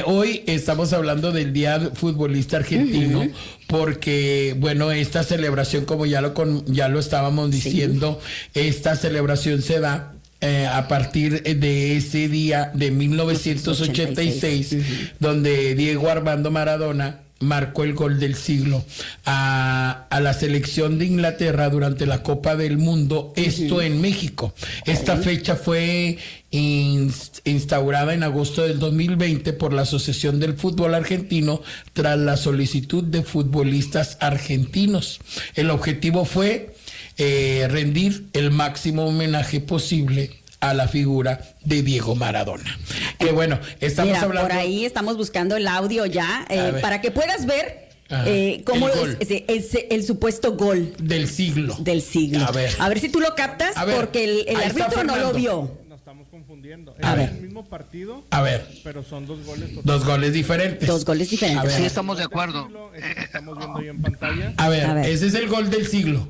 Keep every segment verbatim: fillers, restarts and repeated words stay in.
hoy estamos hablando del Día Futbolista Argentino, uh-huh. porque, bueno, esta celebración, como ya lo, con, ya lo estábamos diciendo, sí. esta celebración se da Eh, a partir de ese día de mil novecientos ochenta y seis, uh-huh. donde Diego Armando Maradona marcó el gol del siglo a, a la selección de Inglaterra durante la Copa del Mundo, esto uh-huh. en México. Esta fecha fue inst- instaurada en agosto del dos mil veinte por la Asociación del Fútbol Argentino tras la solicitud de futbolistas argentinos. El objetivo fue Eh, rendir el máximo homenaje posible a la figura de Diego Maradona. Que bueno, estamos Mira, hablando... por ahí estamos buscando el audio ya, eh, para que puedas ver eh, cómo es, es, es el supuesto gol. Del siglo. Del siglo. A ver. A ver si tú lo captas, ver, porque el, el árbitro no lo vio. Nos estamos confundiendo. A es ver. el mismo partido, a ver. pero son dos goles totalmente. Dos goles diferentes. Dos goles diferentes. Sí, estamos de acuerdo. Es el que estamos viendo ahí en pantalla. A ver, a ver, ese es el gol del siglo.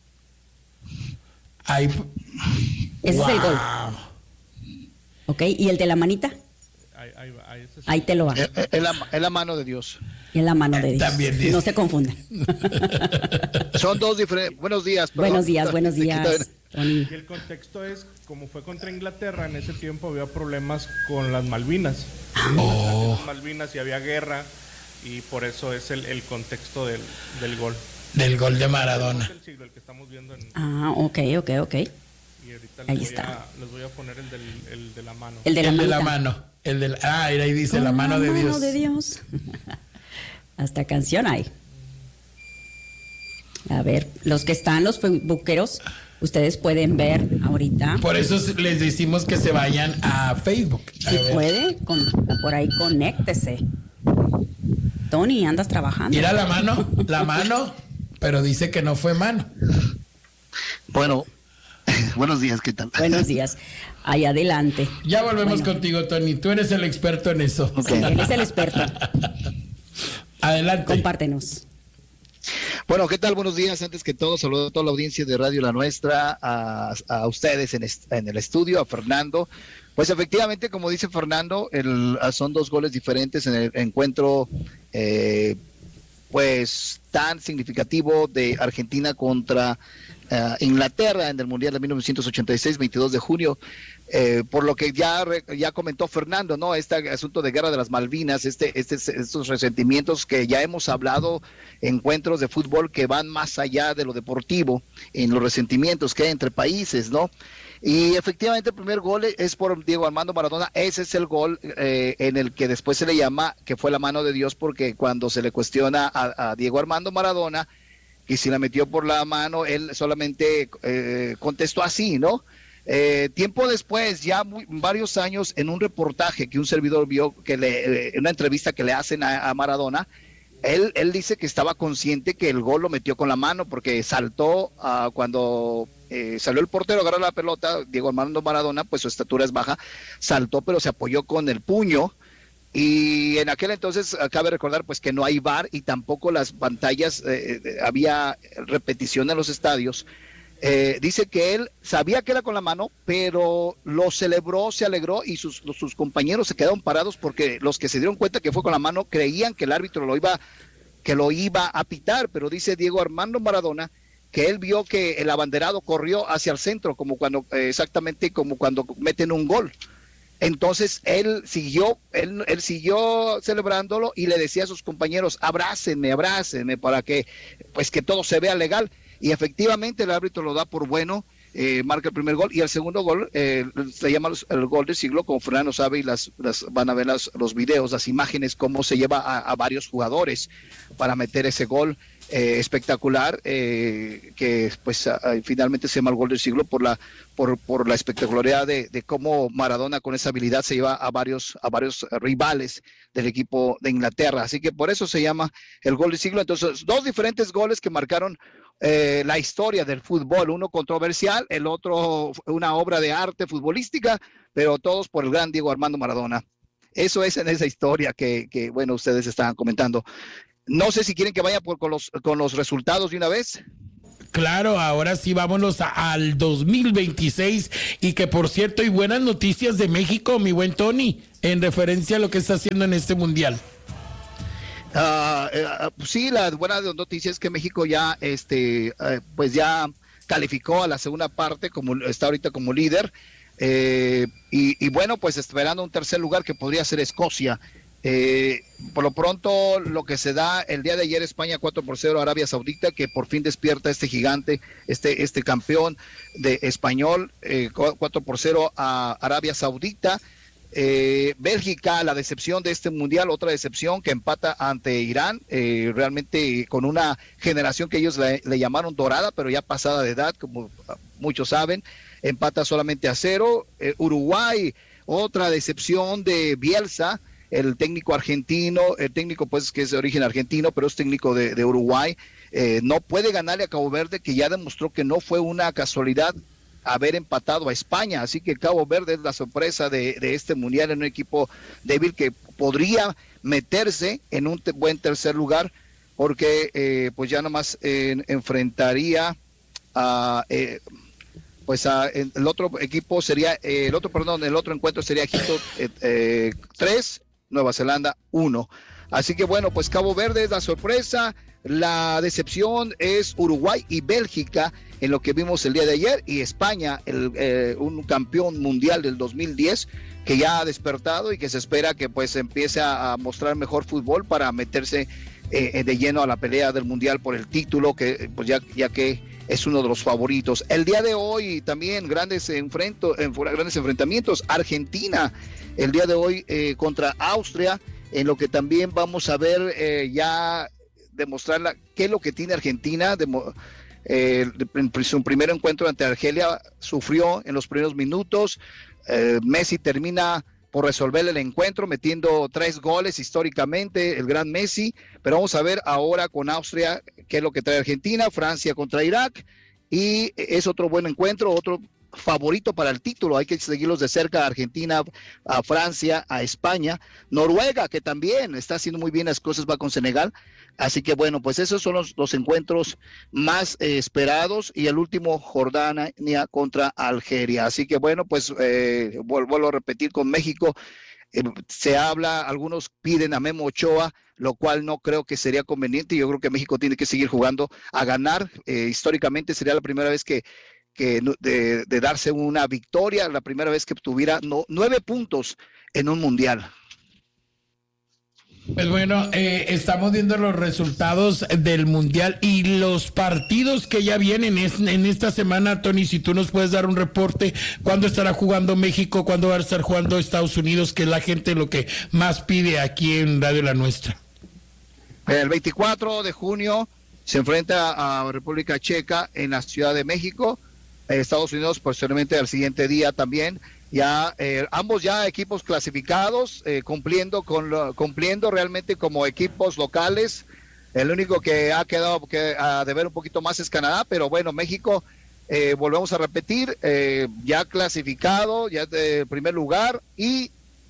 Ahí. Ese wow. es el gol. Ok, ¿y el de la manita? Ahí, ahí, ahí, ese es ahí te lo va. Es, es, la, es la mano de Dios. Es la mano de Dios. También dice. No se confundan. Son dos diferentes. Buenos días. Perdón. Buenos días, buenos días. Y el contexto es, como fue contra Inglaterra, en ese tiempo había problemas con las Malvinas. Oh. Las Malvinas y había guerra, y por eso es el, el contexto del, del gol. Del gol de Maradona. El siglo, el que estamos viendo en... Ah, ok, ok, ok. Y ahorita ahí les, está. Voy a, les voy a poner el, del, el de la mano. El de la, el de la mano. El del, ah, ahí dice con la mano de la Dios. mano de Dios. Hasta canción hay. A ver, los que están, los facebookeros, ustedes pueden ver ahorita. Por eso les decimos que se vayan a Facebook. A si ver. puede, con, por ahí conéctese. Tony, andas trabajando. Mira la mano, la mano, pero dice que no fue mano. Bueno, buenos días, ¿qué tal? Buenos días. Ahí adelante. Ya volvemos bueno. contigo, Tony. Tú eres el experto en eso. Okay. Sí, él es el experto. Adelante. Compártenos. Bueno, ¿qué tal? Buenos días. Antes que todo, saludo a toda la audiencia de Radio La Nuestra, a, a ustedes en, est- en el estudio, a Fernando. Pues efectivamente, como dice Fernando, el, son dos goles diferentes en el encuentro, eh, pues tan significativo de Argentina contra uh, Inglaterra en el Mundial de mil novecientos ochenta y seis, veintidós de junio. Eh, por lo que ya ya comentó Fernando, ¿no? Este asunto de guerra de las Malvinas, este, este, estos resentimientos que ya hemos hablado, encuentros de fútbol que van más allá de lo deportivo, en los resentimientos que hay entre países, ¿no? Y efectivamente el primer gol es por Diego Armando Maradona. Ese es el gol eh, en el que después se le llama que fue la mano de Dios, porque cuando se le cuestiona a, a Diego Armando Maradona que si la metió por la mano, él solamente eh, contestó así, ¿no? Eh, tiempo después, ya muy, varios años, en un reportaje que un servidor vio, que le, eh, una entrevista que le hacen a, a Maradona, él, él dice que estaba consciente que el gol lo metió con la mano, porque saltó uh, cuando eh, salió el portero a agarrar la pelota. Diego Armando Maradona, pues su estatura es baja, saltó pero se apoyó con el puño. Y en aquel entonces cabe recordar pues que no hay V A R y tampoco las pantallas, eh, había repetición en los estadios. Eh, dice que él sabía que era con la mano, pero lo celebró, se alegró, y sus, los, sus compañeros se quedaron parados porque los que se dieron cuenta que fue con la mano creían que el árbitro lo iba, que lo iba a pitar. Pero dice Diego Armando Maradona que él vio que el abanderado corrió hacia el centro, como cuando eh, exactamente como cuando meten un gol. Entonces él siguió, él, él siguió celebrándolo y le decía a sus compañeros: abrácenme, abrácenme, para que pues que todo se vea legal. Y efectivamente el árbitro lo da por bueno, eh, marca el primer gol, y el segundo gol eh, se llama el gol del siglo, como Fernando sabe, y las, las van a ver las, los videos, las imágenes, cómo se lleva a, a varios jugadores para meter ese gol eh, espectacular, eh, que pues a, a, finalmente se llama el gol del siglo por la por, por la espectacularidad de, de cómo Maradona con esa habilidad se lleva a varios a varios rivales del equipo de Inglaterra. Así que por eso se llama el gol del siglo. Entonces, dos diferentes goles que marcaron Eh, la historia del fútbol, uno controversial, el otro una obra de arte futbolística, pero todos por el gran Diego Armando Maradona. Eso es en esa historia que, que bueno, ustedes estaban comentando. No sé si quieren que vaya por, con, los, con los resultados de una vez. Claro, ahora sí vámonos a, al dos mil veintiséis y que por cierto hay buenas noticias de México, mi buen Tony, en referencia a lo que está haciendo en este mundial. Uh, uh, sí, la buena noticia es que México ya, este, uh, pues ya calificó a la segunda parte, como está ahorita como líder, eh, y, y bueno, pues esperando un tercer lugar que podría ser Escocia. Eh, por lo pronto, lo que se da el día de ayer, España cuatro por cero a Arabia Saudita, que por fin despierta este gigante, este, este campeón de español, eh, cuatro por cero a Arabia Saudita. Eh, Bélgica, la decepción de este mundial, otra decepción que empata ante Irán, eh, realmente con una generación que ellos le, le llamaron dorada, pero ya pasada de edad, como muchos saben, empata solamente a cero. Eh, Uruguay, otra decepción de Bielsa, el técnico argentino, el técnico pues que es de origen argentino, pero es técnico de, de Uruguay, eh, no puede ganarle a Cabo Verde, que ya demostró que no fue una casualidad haber empatado a España, así que Cabo Verde es la sorpresa de, de este mundial, en un equipo débil que podría meterse en un te, buen tercer lugar, porque eh, pues ya nomás eh, enfrentaría a... Eh, pues a, el otro equipo sería, eh, el otro, perdón, el otro encuentro sería Egipto eh, eh, tres, Nueva Zelanda uno. Así que bueno, pues Cabo Verde es la sorpresa, la decepción es Uruguay y Bélgica en lo que vimos el día de ayer, y España, el, eh, un campeón mundial del dos mil diez, que ya ha despertado y que se espera que pues empiece a, a mostrar mejor fútbol para meterse eh, de lleno a la pelea del mundial por el título, que pues ya, ya que es uno de los favoritos. El día de hoy también grandes, enfrento, grandes enfrentamientos. Argentina, el día de hoy eh, contra Austria, en lo que también vamos a ver eh, ya demostrarla qué es lo que tiene Argentina. Demo, eh, en su primer encuentro ante Argelia sufrió en los primeros minutos. eh, Messi termina por resolver el encuentro, metiendo tres goles históricamente, el gran Messi, pero vamos a ver ahora con Austria qué es lo que trae Argentina. Francia contra Irak, y es otro buen encuentro, otro favorito para el título, hay que seguirlos de cerca, a Argentina, a Francia, a España, Noruega, que también está haciendo muy bien las cosas, va con Senegal. Así que bueno, pues esos son los, los encuentros más eh, esperados, y el último Jordania contra Algeria. Así que bueno, pues eh, vuelvo a repetir con México, eh, se habla, algunos piden a Memo Ochoa, lo cual no creo que sería conveniente. Yo creo que México tiene que seguir jugando a ganar. Eh, históricamente sería la primera vez que, que de, de darse una victoria, la primera vez que tuviera no, nueve puntos en un mundial. Pues bueno, eh, estamos viendo los resultados del mundial y los partidos que ya vienen es, en esta semana. Tony, si tú nos puedes dar un reporte, ¿cuándo estará jugando México? ¿Cuándo va a estar jugando Estados Unidos? Que es la gente lo que más pide aquí en Radio La Nuestra. El veinticuatro de junio se enfrenta a República Checa en la Ciudad de México. Estados Unidos posteriormente al siguiente día también. Ya eh, ambos ya equipos clasificados, eh, cumpliendo con lo, cumpliendo realmente como equipos locales. El único que ha quedado que, a deber un poquito más es Canadá, pero bueno, México, eh, volvemos a repetir, eh, ya clasificado, ya de primer lugar, y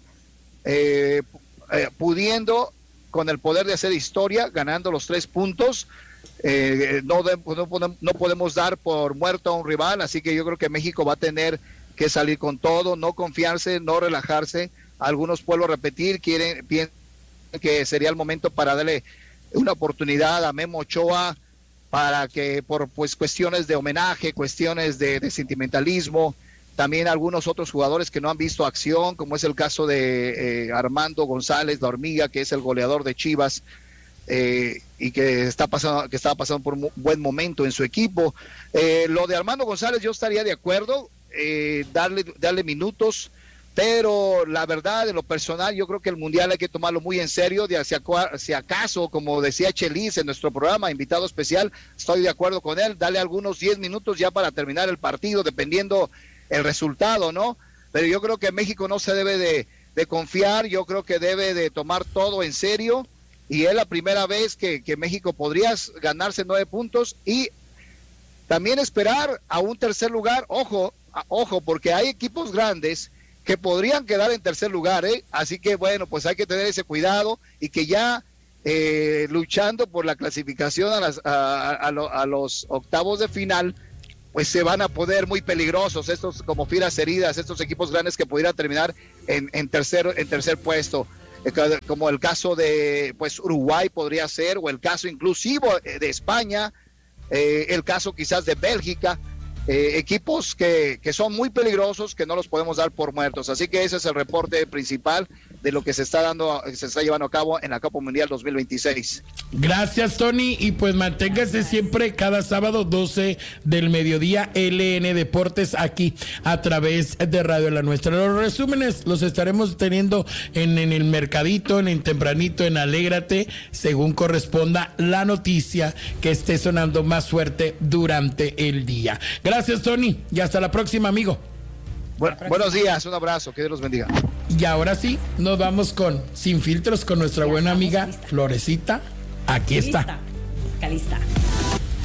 eh, eh, pudiendo con el poder de hacer historia, ganando los tres puntos. Eh, no, de, no, podemos, no podemos dar por muerto a un rival, así que yo creo que México va a tener que salir con todo, no confiarse, no relajarse. Algunos, pueblo repetir, quieren, piensan que sería el momento para darle una oportunidad a Memo Ochoa, para que por pues cuestiones de homenaje, cuestiones de, de sentimentalismo, también algunos otros jugadores que no han visto acción, como es el caso de eh, Armando González, la hormiga, que es el goleador de Chivas, Eh, y que está pasando, que estaba pasando por un buen momento en su equipo. Eh, lo de Armando González, yo estaría de acuerdo, eh, darle, darle minutos, pero la verdad, en lo personal, yo creo que el mundial hay que tomarlo muy en serio. De hacia, si acaso, como decía Chelis en nuestro programa, invitado especial, estoy de acuerdo con él, darle algunos diez minutos ya para terminar el partido, dependiendo el resultado, ¿no? Pero yo creo que México no se debe de, de confiar, yo creo que debe de tomar todo en serio. Y es la primera vez que, que México podría ganarse nueve puntos, y también esperar a un tercer lugar. Ojo, a, ojo, porque hay equipos grandes que podrían quedar en tercer lugar, ¿eh? Así que bueno, pues hay que tener ese cuidado, y que ya eh, luchando por la clasificación a, las, a, a, lo, a los octavos de final, pues se van a poner muy peligrosos estos como filas heridas, estos equipos grandes que pudieran terminar en, en, tercer, en tercer puesto, eh, como el caso de pues Uruguay podría ser, o el caso inclusivo de España, eh, el caso quizás de Bélgica, eh, equipos que, que son muy peligrosos, que no los podemos dar por muertos. Así que ese es el reporte principal de lo que se está dando, se está llevando a cabo en la Copa Mundial dos mil veintiséis. Gracias, Tony, y pues manténgase siempre cada sábado doce del mediodía L N Deportes aquí a través de Radio La Nuestra. Los resúmenes los estaremos teniendo en, en el Mercadito, en el Tempranito, en Alégrate, según corresponda la noticia que esté sonando más fuerte durante el día. Gracias, Tony, y hasta la próxima, amigo. Bueno, buenos días, un abrazo, que Dios los bendiga. Y ahora sí, nos vamos con Sin Filtros con nuestra ya buena amiga lista. Florecita. Aquí está. Lista. Lista.